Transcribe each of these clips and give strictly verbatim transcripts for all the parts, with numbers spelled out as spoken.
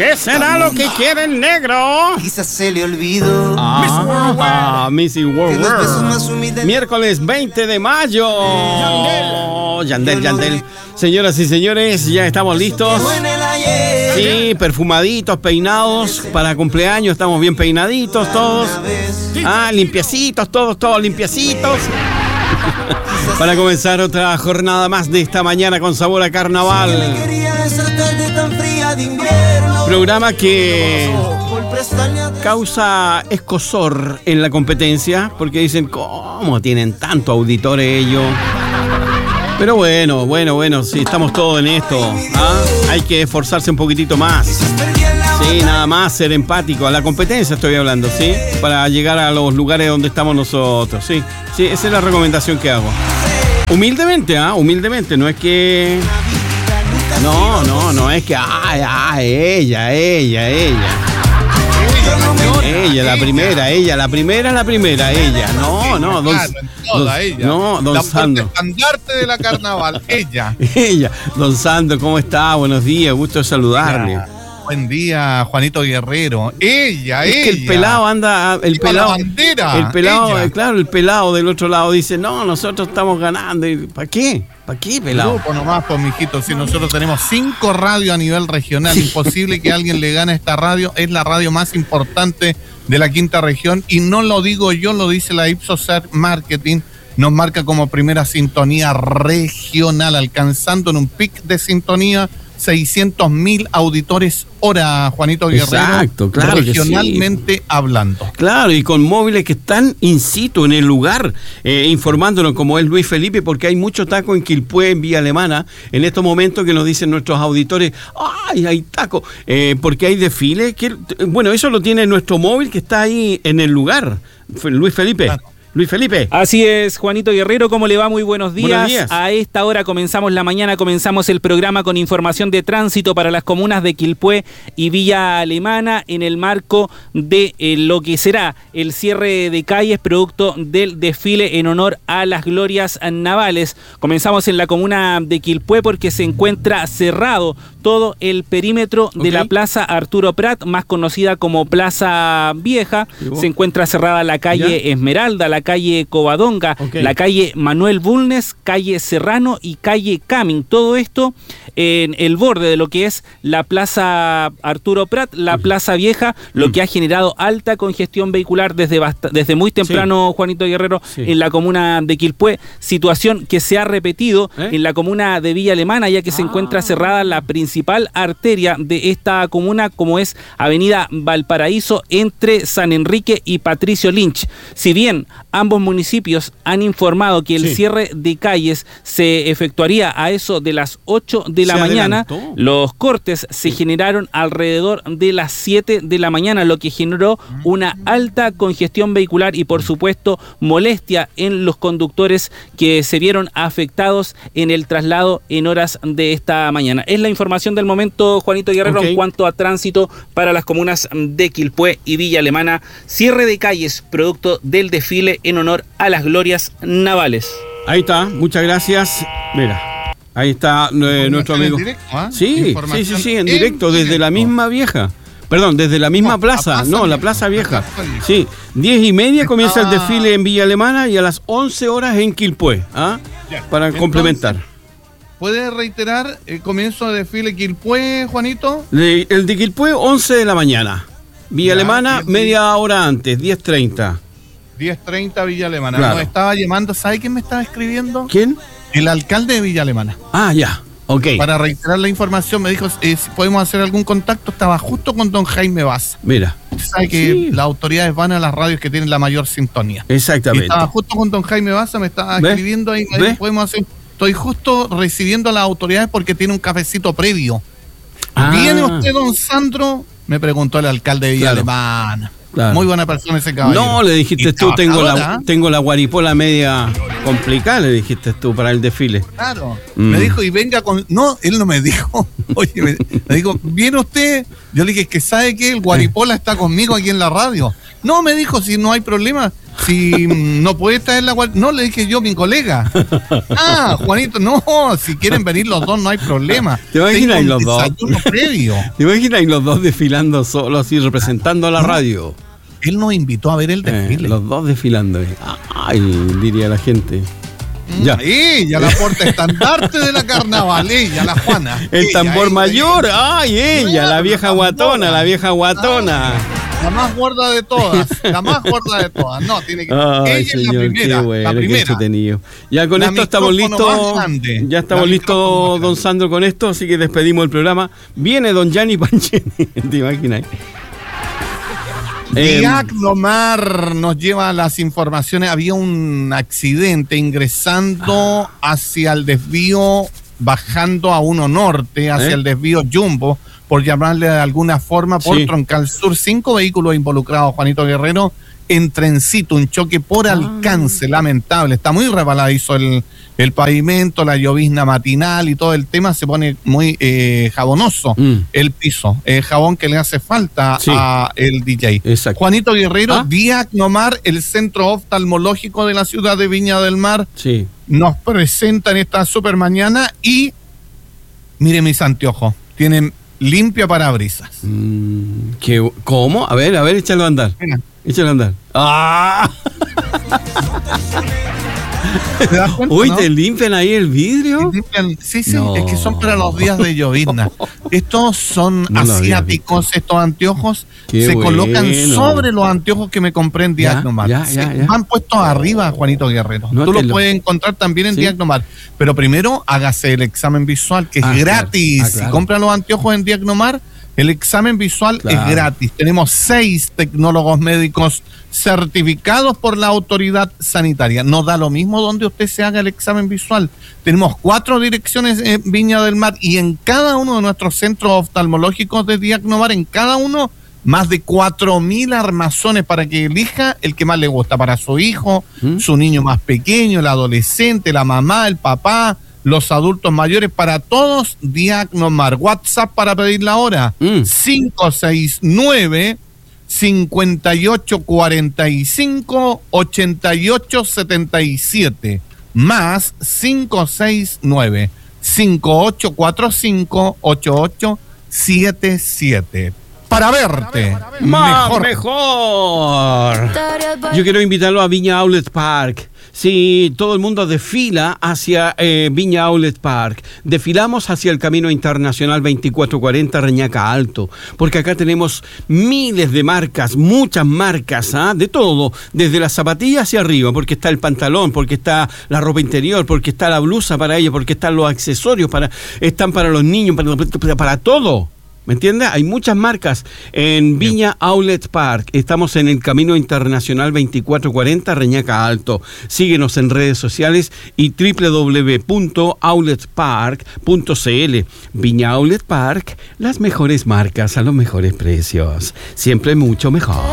¿Qué será lo que quiere el negro? Quizás se le olvidó. Ah, Missy World World. Miércoles veinte de mayo. Yandel. Yandel, Yandel. Señoras y señores, ya estamos listos. Sí, perfumaditos, peinados para cumpleaños. Estamos bien peinaditos todos. Ah, limpiecitos, todos, todos limpiecitos. Para comenzar otra jornada más de esta mañana con sabor a carnaval. Programa que causa escozor en la competencia porque dicen, ¿cómo tienen tanto auditores ellos? Pero bueno, bueno, bueno, sí, estamos todos en esto. ¿Ah? Hay que esforzarse un poquitito más. Sí, nada más ser empático. A la competencia estoy hablando, ¿sí? Para llegar a los lugares donde estamos nosotros, ¿sí? Sí, esa es la recomendación que hago. Humildemente, ¿ah? Humildemente, no es que... No, no, no es que... ¡Ay, ay! Ella, ella, ella. Ella, la primera, ella, la primera, la primera, ella. No, no, don, toda ella. No, don la Sandro. Estandarte de la carnaval, ella. Ella. Don Sandro, ¿cómo está? Buenos días, gusto de saludarle. Ya. Buen día, Juanito Guerrero. Ella, es ella. que el pelado anda, el Viva pelado, la bandera, el pelado, ella. claro, el pelado del otro lado dice, no, nosotros estamos ganando. ¿Para qué? ¿Para qué, pelado? Grupo nomás, pues, mijito, si nosotros tenemos cinco radios a nivel regional, imposible que alguien le gane a esta radio, es la radio más importante de la quinta región, y no lo digo yo, lo dice la Ipsos Marketing, nos marca como primera sintonía regional, alcanzando en un pic de sintonía seiscientos mil auditores hora, Juanito Guerrero. Exacto, claro, regionalmente que sí. Hablando. Claro, y con móviles que están in situ en el lugar, eh, informándonos, como es Luis Felipe, porque hay mucho taco en Quilpué, en Villa Alemana, en estos momentos que nos dicen nuestros auditores, ¡ay, hay taco! Eh, porque hay desfile. Que, bueno, eso lo tiene nuestro móvil que está ahí en el lugar, Luis Felipe. Claro. Luis Felipe. Así es, Juanito Guerrero, ¿cómo le va? Muy buenos días. Buenos días. A esta hora comenzamos la mañana, comenzamos el programa con información de tránsito para las comunas de Quilpué y Villa Alemana en el marco de eh, lo que será el cierre de calles producto del desfile en honor a las glorias navales. Comenzamos en la comuna de Quilpué porque se encuentra cerrado todo el perímetro de okay. la Plaza Arturo Prat, más conocida como Plaza Vieja. Se encuentra cerrada la calle ¿Ya? Esmeralda, la calle Covadonga, okay. la calle Manuel Bulnes, calle Serrano y calle Camin. Todo esto en el borde de lo que es la Plaza Arturo Prat, la okay. Plaza Vieja, lo mm. que ha generado alta congestión vehicular desde, desde muy temprano, sí. Juanito Guerrero, sí. en la comuna de Quilpué, situación que se ha repetido ¿Eh? en la comuna de Villa Alemana, ya que ah. se encuentra cerrada la principal arteria de esta comuna, como es Avenida Valparaíso, entre San Enrique y Patricio Lynch. Si bien ambos municipios han informado que el sí. cierre de calles se efectuaría a eso de las ocho de la se mañana. Adelantó. Los cortes se sí. generaron alrededor de las siete de la mañana, lo que generó una alta congestión vehicular y, por supuesto, molestia en los conductores que se vieron afectados en el traslado en horas de esta mañana. Es la información del momento, Juanito Guerrero, okay. en cuanto a tránsito para las comunas de Quilpué y Villa Alemana. Cierre de calles producto del desfile en honor a las glorias navales. Ahí está, muchas gracias. Mira, ahí está eh, nuestro amigo. En directo, ¿eh? Sí, sí, sí, sí, en directo, en desde directo. la misma vieja. Perdón, desde la misma no, plaza, la plaza no, vieja. la plaza vieja. Sí, diez y media comienza ah. el desfile en Villa Alemana y a las once horas en Quilpué, ¿ah? Ya. Para Entonces, complementar. ¿Puede reiterar el comienzo de desfile Quilpué, Juanito? Le, el de Quilpué, once de la mañana. Villa ya, Alemana, diez, media hora antes, diez treinta. diez treinta Villa Alemana. Claro. Nos estaba llamando, ¿sabe quién me estaba escribiendo? ¿Quién? El alcalde de Villa Alemana. Ah, ya, ok. Para reiterar la información, me dijo eh, si podemos hacer algún contacto. Estaba justo con don Jaime Baza. Mira. Usted sabe que sí. las autoridades van a las radios que tienen la mayor sintonía. Exactamente. Y estaba justo con don Jaime Baza, me estaba ¿Ves? escribiendo ahí. Me dijo, podemos hacer... Estoy justo recibiendo a las autoridades porque tiene un cafecito previo. Ah. ¿Viene usted, don Sandro? Me preguntó el alcalde de Villa claro. Alemana. Claro. Muy buena persona ese caballero. No, le dijiste tú, tengo la, tengo la guaripola media complicada, le dijiste tú, para el desfile. Claro. Mm. Me dijo, y venga con... No, él no me dijo. Oye, me, me dijo, ¿viene usted? Yo le dije, que sabe que el guaripola está conmigo aquí en la radio. No, me dijo, si no hay problema. Si no puede traer la guardia. No, le dije yo, mi colega. Ah, Juanito, no, si quieren venir los dos no hay problema. ¿Te imaginas los dos? Previo. ¿Te imaginas los dos desfilando solos así, representando a la radio? Él nos invitó a ver el desfile. Eh, los dos desfilando. Ay, diría la gente. Ya. Ella, la porta estandarte de la carnaval, ella, la Juana. El ella, tambor ella, mayor, ella. ay, ella, la vieja guatona, la vieja guatona. Ay, la más gorda de todas, la más gorda de todas. No, tiene que Ay, ella señor, es la primera, qué bueno, la primera. qué entretenido. Ya con La esto estamos listos. Ya estamos La listos, don Sandro, con esto, así que despedimos el programa. Viene don Gianni Pancheni, ¿te imaginas? Diagnomar nos lleva las informaciones. Había un accidente ingresando hacia el desvío, bajando a uno norte, hacia ¿Eh? el desvío Jumbo, por llamarle de alguna forma, por Sí. Troncal Sur. Cinco vehículos involucrados, Juanito Guerrero, en trencito, un choque por Ah. alcance, lamentable. Está muy rebaladizo el, el pavimento, la llovizna matinal y todo el tema se pone muy eh, jabonoso. Mm. El piso, eh, jabón que le hace falta Sí. a el D J. Exacto. Juanito Guerrero, ¿Ah? Diagnomar, el centro oftalmológico de la ciudad de Viña del Mar, Sí. nos presenta en esta super mañana y mire mis anteojos, tienen limpia parabrisas. Mm, ¿qué, ¿Cómo? A ver, a ver, échalo a andar. Mira, Échalo a andar. ¡Ah! ¿te das cuenta, Uy, no? ¿te limpian ahí el vidrio? Limpian- Sí, sí, No. es que son para los días de llovizna. Estos son No lo había asiáticos, estos anteojos. Qué se colocan bueno. sobre los anteojos que me compré en Ya, Diagnomar. ya, Se ya, ya. van puestos arriba, Juanito Guerrero. No Tú te los lo- puedes encontrar también en ¿Sí? Diagnomar. Pero primero hágase el examen visual, que es Ah, claro. gratis. Ah, claro. Si compra los anteojos en Diagnomar, el examen visual Claro. es gratis. Tenemos seis tecnólogos médicos certificados por la autoridad sanitaria. No da lo mismo donde usted se haga el examen visual. Tenemos cuatro direcciones en Viña del Mar y en cada uno de nuestros centros oftalmológicos de Diagnomar, en cada uno, más de cuatro mil armazones para que elija el que más le gusta para su hijo, ¿Mm? su niño más pequeño, el adolescente, la mamá, el papá, los adultos mayores, para todos. Diagnomar. WhatsApp para pedir la hora. Mm. cinco seis nueve, cinco ocho cuatro cinco, ocho ocho siete siete. Más cinco seis nueve, cinco ocho cuatro cinco, ocho ocho siete siete. Para verte Más mejor. mejor. Yo quiero invitarlo a Viña Outlet Park. Sí, todo el mundo desfila hacia eh, Viña Outlet Park. Desfilamos hacia el Camino Internacional veinticuatro cuarenta Reñaca Alto, porque acá tenemos miles de marcas, muchas marcas, ¿ah? De todo, desde las zapatillas hacia arriba, porque está el pantalón, porque está la ropa interior, porque está la blusa para ellos, porque están los accesorios, para, están para los niños, para, para, para todo. ¿Me entiendes? Hay muchas marcas en Viña Outlet Park. Estamos en el Camino Internacional veinticuatro cuarenta Reñaca Alto. Síguenos en redes sociales y doble u doble u doble u punto outlet park punto c l. Viña Outlet Park, las mejores marcas a los mejores precios. Siempre mucho mejor.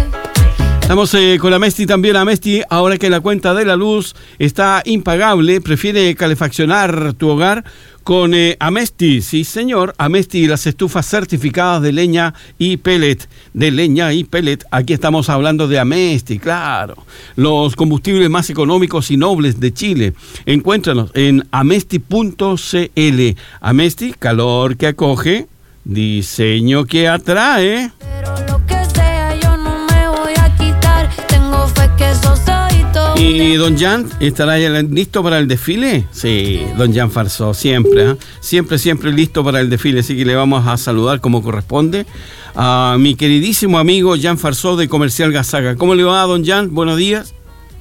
Estamos eh, con Amesti también. Amesti, ahora que la cuenta de la luz está impagable, prefiere calefaccionar tu hogar con eh, Amesti. Sí, señor. Amesti y las estufas certificadas de leña y pellet. De leña y pellet. Aquí estamos hablando de Amesti, claro. Los combustibles más económicos y nobles de Chile. Encuéntranos en amesti punto c l. Amesti, calor que acoge, diseño que atrae. Pero lo que sea yo no me voy a quitar. Tengo fe que eso soy todo. ¿Y don Jan estará ya listo para el desfile? Sí, don Jan Farsó, siempre, ¿eh? Siempre, siempre listo para el desfile, así que le vamos a saludar como corresponde a mi queridísimo amigo Jan Farsó de Comercial Gazaga. ¿Cómo le va, don Jan? Buenos días.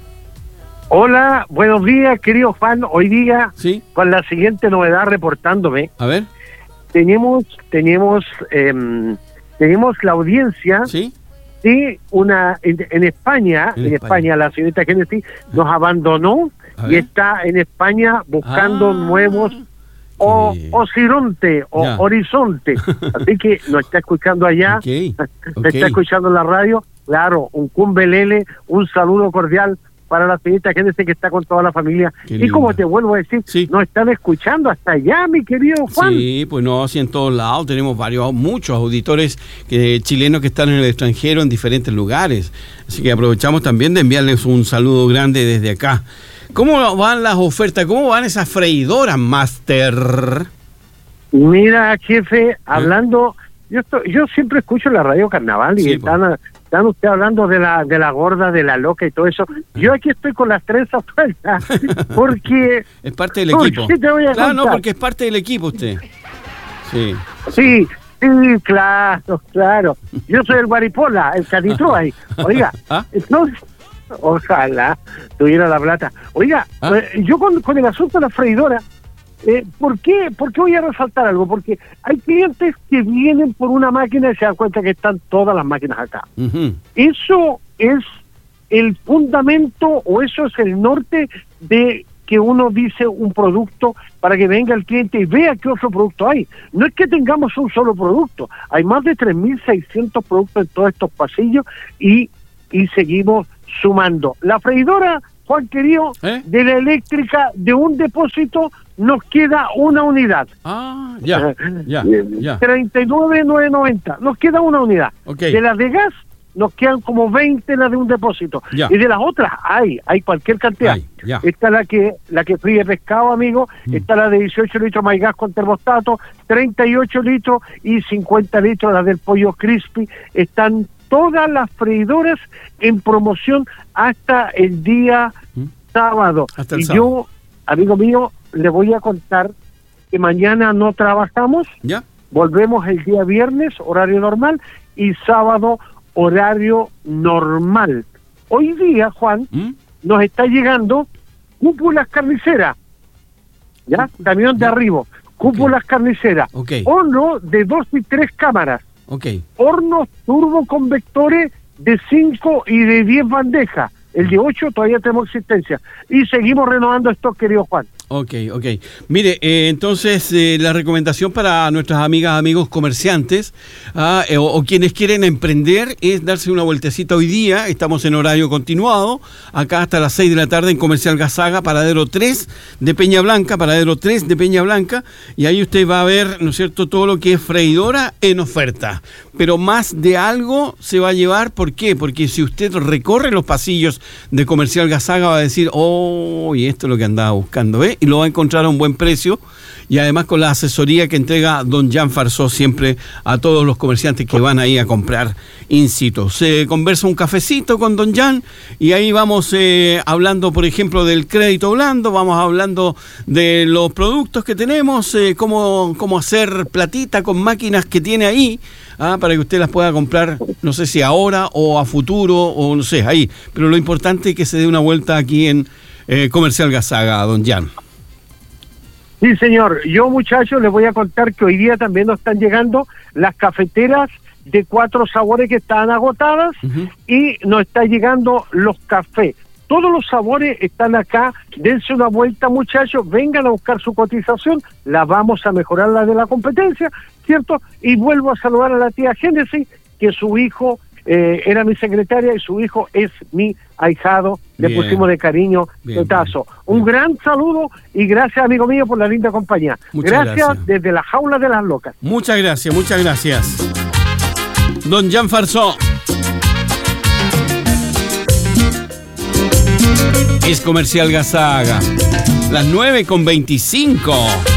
Hola, buenos días, querido fan. Hoy día, Sí, con la siguiente novedad reportándome, a ver, tenemos tenemos em, tenemos la audiencia sí, de una en, en España, En en, España. España. La señorita Genesis nos abandonó A y ver. está en España buscando Ah, nuevos o qué- horizonte o Ya. horizonte. Así que nos está escuchando allá, ok, nos ok. está escuchando en la radio. Claro, un cumbelele, un saludo cordial para la señorita Génesis que está con toda la familia. Qué Y lindo. como te vuelvo a decir, Sí. nos están escuchando hasta allá, mi querido Juan. Sí, pues no, así en todos lados tenemos varios, muchos auditores que, chilenos que están en el extranjero en diferentes lugares. Así que aprovechamos también de enviarles un saludo grande desde acá. ¿Cómo van las ofertas? ¿Cómo van esas freidoras, Master? Mira, jefe, hablando, yo estoy, yo siempre escucho la radio Carnaval y Sí, están, están usted hablando de la de la gorda, de la loca y todo eso. Yo aquí estoy con las trenzas sueltas porque Es parte del ¿Por equipo. qué te voy a Claro, no, contar? porque es parte del equipo usted. Sí. sí, sí, claro, claro. Yo soy el guaripola, el canitrú ahí. Oiga, ¿Ah? entonces, ojalá tuviera la plata. Oiga, ¿Ah? eh, yo con, con el asunto de la freidora, eh, ¿por qué? ¿Por qué voy a resaltar algo? Porque hay clientes que vienen por una máquina y se dan cuenta que están todas las máquinas acá. Ujú. Eso es el fundamento o eso es el norte de que uno dice un producto para que venga el cliente y vea qué otro producto hay. No es que tengamos un solo producto, hay más de tres mil seiscientos productos en todos estos pasillos y, y seguimos sumando. La freidora, Juan querido, ¿Eh? de la eléctrica de un depósito nos queda una unidad. Ah, ya, ya, ya. treinta y nueve mil novecientos noventa, nos queda una unidad. Ok. De las de gas nos quedan como veinte las de un depósito. Ya. Y de las otras hay, hay cualquier cantidad. Hay, ya. Está la que la que fríe pescado, amigo, Mm. está la de dieciocho litros más gas con termostato, treinta y ocho litros y cincuenta litros las del pollo crispy. Están todas las freidoras en promoción hasta el día Mm. sábado. Hasta el y sábado. yo, amigo mío, le voy a contar que mañana no trabajamos, ¿Ya? volvemos el día viernes, horario normal, y sábado, horario normal. Hoy día, Juan, ¿Mm? nos está llegando cúpulas carniceras, ¿ya? Camión de Ya. arribo, cúpulas carniceras, Ok. horno de dos y tres cámaras, Ok. hornos turboconvectores de cinco y de diez bandejas. El de ocho todavía tenemos existencia. Y seguimos renovando esto, querido Juan. Ok, ok. Mire, eh, entonces eh, la recomendación para nuestras amigas, amigos comerciantes ah, eh, o, o quienes quieren emprender es darse una vueltecita hoy día. Estamos en horario continuado, acá hasta las seis de la tarde en Comercial Gazaga, paradero tres de Peña Blanca, paradero tres de Peña Blanca, y ahí usted va a ver, ¿no es cierto?, todo lo que es freidora en oferta. Pero más de algo se va a llevar, ¿por qué? Porque si usted recorre los pasillos de Comercial Gazaga va a decir, oh, y esto es lo que andaba buscando, ¿eh? Y lo va a encontrar a un buen precio y además con la asesoría que entrega don Jan Farsó siempre a todos los comerciantes que van ahí a comprar in situ. Se conversa un cafecito con don Jan y ahí vamos eh, hablando, por ejemplo, del crédito blando, vamos hablando de los productos que tenemos, eh, cómo, cómo hacer platita con máquinas que tiene ahí, ah, para que usted las pueda comprar, no sé si ahora o a futuro o no sé, ahí. Pero lo importante es que se dé una vuelta aquí en eh, Comercial Gazaga, don Jan. Sí, señor. Yo, muchachos, les voy a contar que hoy día también nos están llegando las cafeteras de cuatro sabores que estaban agotadas. Uh-huh. Y nos están llegando los cafés. Todos los sabores están acá. Dense una vuelta, muchachos. Vengan a buscar su cotización. La vamos a mejorar, la de la competencia, ¿cierto? Y vuelvo a saludar a la tía Génesis, que su hijo eh, era mi secretaria y su hijo es mi ahijado. Le Bien. pusimos de cariño Bien, Tazo. bien, Un bien. gran saludo y gracias, amigo mío, por la linda compañía. Muchas Gracias, gracias. desde la jaula de las locas. Muchas gracias, muchas gracias. Don Jan Farsó. Es Comercial Gazaga. Las nueve con veinticinco.